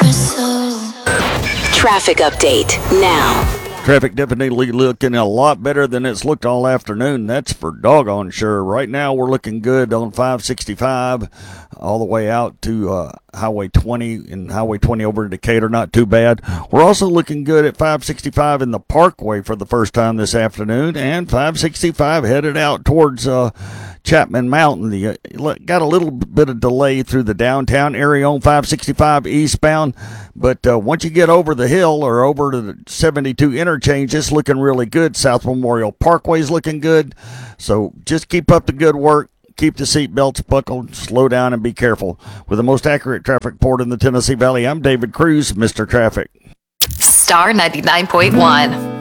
Traffic update now. Traffic definitely looking a lot better than it's looked all afternoon. That's for doggone sure. Right now we're looking good on 565 all the way out to Highway 20 and Highway 20 over to Decatur. Not too bad. We're also looking good at 565 in the Parkway for the first time this afternoon, and 565 headed out towards Chapman Mountain. Got a little bit of delay through the downtown area on 565 eastbound, but once you get over the hill or over to the 72 interchange, it's looking really good. South Memorial Parkway's looking good, so just keep up the good work. Keep the seatbelts buckled, slow down, and be careful. With the most accurate traffic report in the Tennessee Valley, I'm David Cruz, Mr. Traffic. Star 99.1.